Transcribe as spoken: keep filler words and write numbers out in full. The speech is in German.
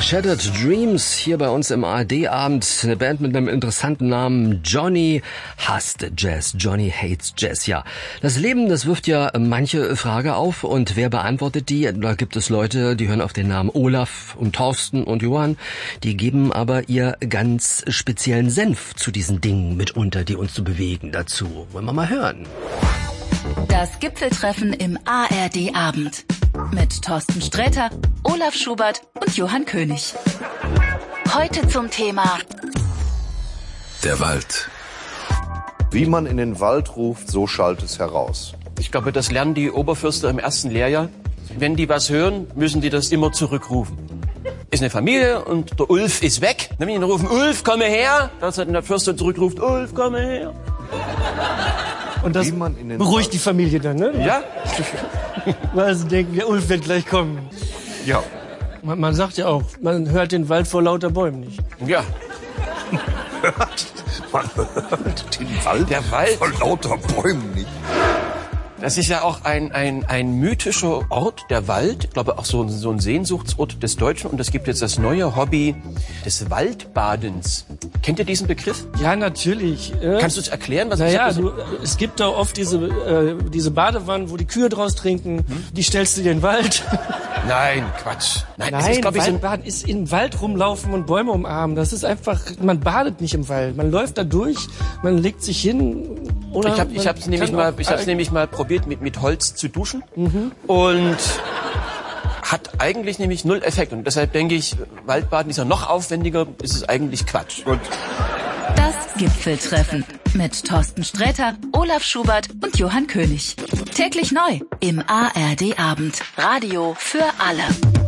Shattered Dreams hier bei uns im A R D-Abend. Eine Band mit einem interessanten Namen. Johnny hasst Jazz. Johnny hates Jazz, ja. Das Leben, das wirft ja manche Frage auf. Und wer beantwortet die? Da gibt es Leute, die hören auf den Namen Olaf und Thorsten und Johann. Die geben aber ihr ganz speziellen Senf zu diesen Dingen mitunter, die uns so bewegen. Dazu wollen wir mal hören. Das Gipfeltreffen im A R D-Abend. Mit Thorsten Sträter, Olaf Schubert und Johann König. Heute zum Thema der Wald. Wie man in den Wald ruft, so schallt es heraus. Ich glaube, das lernen die Oberförster im ersten Lehrjahr. Wenn die was hören, müssen die das immer zurückrufen. Ist eine Familie und der Ulf ist weg. Dann müssen die rufen, Ulf, komme her. Dass der Förster zurückruft, Ulf, komme her. Und das beruhigt die Familie dann, ne? Ja. Weil sie denken, der Ulf wird gleich kommen. Ja. Man, man sagt ja auch, man hört den Wald vor lauter Bäumen nicht. Ja. Man hört den Wald, der Wald vor lauter Bäumen nicht. Das ist ja auch ein, ein, ein mythischer Ort, der Wald. Ich glaube auch so ein, so ein Sehnsuchtsort des Deutschen. Und es gibt jetzt das neue Hobby des Waldbadens. Kennt ihr diesen Begriff? Ja, natürlich. Äh, Kannst du es erklären? Was naja, ich du, es gibt da oft diese, äh, diese Badewannen, wo die Kühe draus trinken. Hm? Die stellst du dir in den Wald. Nein, Quatsch. Nein, Nein, es ist, glaub ich, Waldbaden ist im Wald rumlaufen und Bäume umarmen. Das ist einfach, man badet nicht im Wald. Man läuft da durch, man legt sich hin. Oder ich habe ich hab's nämlich mal, ich hab's nämlich mal probiert, mit, mit Holz zu duschen. Mhm. Und hat eigentlich nämlich null Effekt. Und deshalb denke ich, Waldbaden ist ja noch aufwendiger, ist es eigentlich Quatsch. Gut. Das Gipfeltreffen mit Thorsten Sträter, Olaf Schubert und Johann König. Täglich neu im A R D-Abend. Radio für alle.